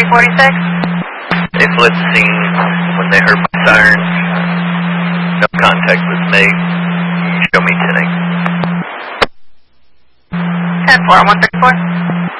346. They fled the scene when they heard my sirens. No contact was made. Show me 10-8. 10-4 on 134.